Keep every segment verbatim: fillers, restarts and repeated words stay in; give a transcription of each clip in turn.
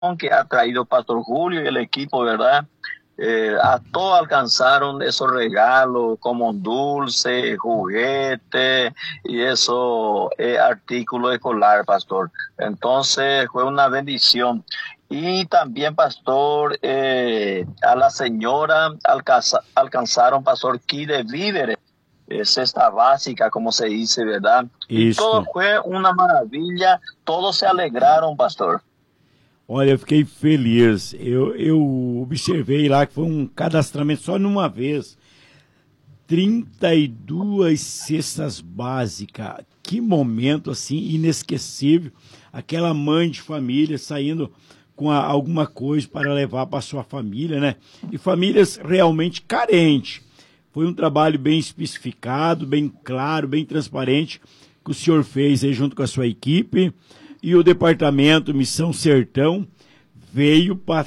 que ha traído Pastor Julio y el equipo, ¿verdad? Eh, a todos alcanzaron esos regalos como dulce, juguete y esos eh, artículos escolares, pastor. Entonces fue una bendición. Y también, pastor, eh, a la señora alcanza, alcanzaron, pastor, kit de víveres, eh, cesta básica, como se dice, ¿verdad? Y Isso. todo fue una maravilla, todos se alegraron, pastor. Olha, eu fiquei feliz. Eu, eu observei lá que foi um cadastramento só numa vez. trinta e duas cestas básicas. Que momento, assim, inesquecível. Aquela mãe de família saindo com a, alguma coisa para levar para sua família, né? E famílias realmente carentes. Foi um trabalho bem especificado, bem claro, bem transparente, que o senhor fez aí junto com a sua equipe. E o departamento Missão Sertão veio para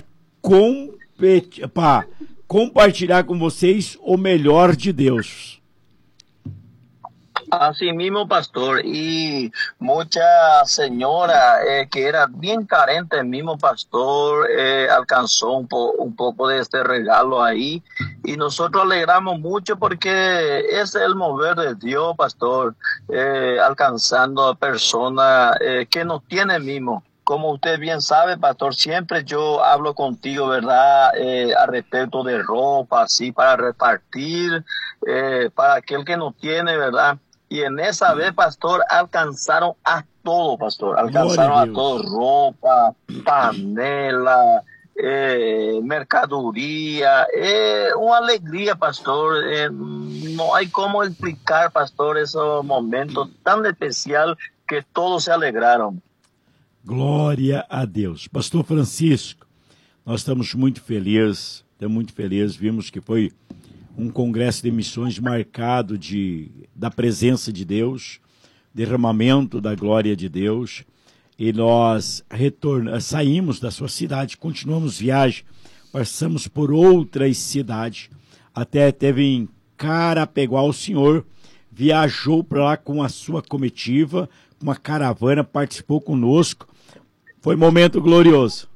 compartilhar com vocês o melhor de Deus. Así mismo, pastor, y mucha señora eh, que era bien carente, el mismo pastor eh, alcanzó un, po un poco de este regalo ahí, y nosotros alegramos mucho porque es el mover de Dios, pastor, eh, alcanzando a personas eh, que no tienen mismo. Como usted bien sabe, pastor, siempre yo hablo contigo, ¿verdad? Eh, al respecto de ropa, así, para repartir, eh, para aquel que no tiene, ¿verdad? Y en esa vez, pastor, alcanzaron a todo, pastor. Alcanzaron a todo, ropa, panela, eh, mercadería. Eh, una alegría, pastor. Eh, no hay cómo explicar, pastor, esos momentos tan especiales que todos se alegraron. Glória a Deus. Pastor Francisco, nós estamos muito felizes, estamos muito felizes, vimos que foi um congresso de missões marcado de, da presença de Deus, derramamento da glória de Deus, e nós retorna, saímos da sua cidade, continuamos viagem, passamos por outras cidades, até teve em Carapeguá, o senhor viajou para lá com a sua comitiva, uma caravana, participou conosco, foi um momento glorioso.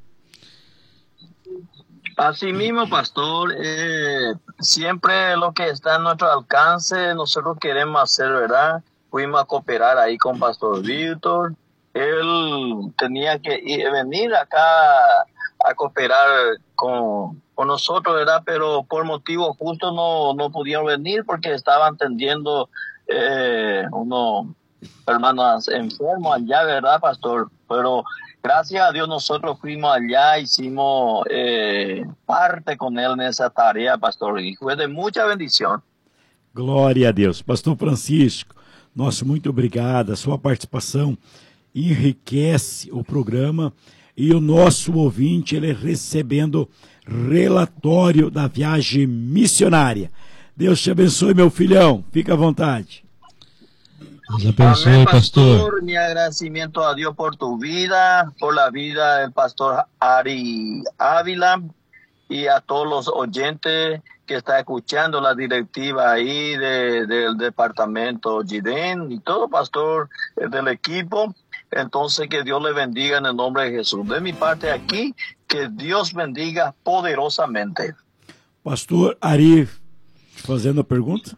Así mismo, pastor, eh, siempre lo que está a nuestro alcance, nosotros queremos hacer, ¿verdad? Fuimos a cooperar ahí con Pastor Víctor. Él tenía que ir, venir acá a cooperar con, con nosotros, ¿verdad? Pero por motivos justos no, no pudieron venir porque estaban atendiendo eh, unos hermanos enfermos allá, ¿verdad, pastor? Pero gracias a Dios nosotros fuimos allá, hicimos eh, parte con él en esa tarea, pastor, y fue de mucha bendición. Glória a Deus. Pastor Francisco, nosso muito obrigado, a sua participação enriquece o programa e o nosso ouvinte, ele recebendo relatório da viagem missionária. Deus te abençoe, meu filhão, fica à vontade. Deus abençoe, Amén, pastor. pastor. Mi agradecimiento a Dios por tu vida, por la vida del pastor Ari Ávila y a todos los oyentes que están escuchando la directiva ahí de, del departamento Giden y todo, pastor, eh, del equipo. Entonces, que Dios le bendiga en el nombre de Jesús. De mi parte aquí, que Dios bendiga poderosamente. Pastor Ari, fazendo a pergunta?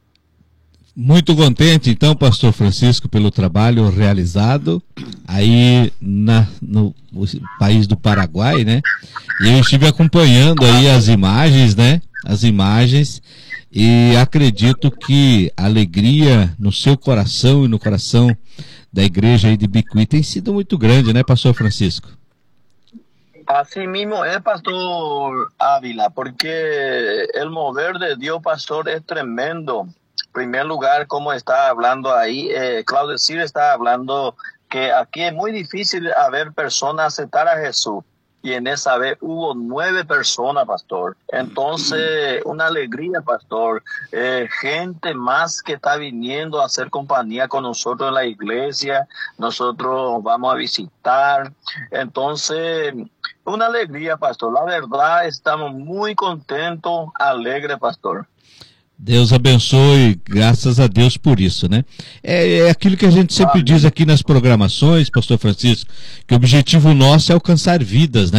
Muito contente, então, pastor Francisco, pelo trabalho realizado aí na, no, no país do Paraguai, né? E eu estive acompanhando aí as imagens, né? As imagens, e acredito que a alegria no seu coração e no coração da igreja aí de Bicuí tem sido muito grande, né, pastor Francisco? Así mismo es, pastor Ávila, porque el mover de Dios, pastor, es tremendo. En primer lugar, como está hablando ahí, eh, Claudio Sir está hablando que aquí es muy difícil haber personas aceptar a Jesús. Y en esa vez hubo nueve personas, pastor. Entonces, una alegría, pastor. Eh, gente más que está viniendo a hacer compañía con nosotros en la iglesia. Nosotros vamos a visitar. Entonces, una alegría, pastor. La verdad, estamos muy contentos, alegres, pastor. Deus abençoe, graças a Deus por isso, né? É, é aquilo que a gente sempre Amém. diz aqui nas programações, pastor Francisco, que o objetivo nosso é alcançar vidas, né?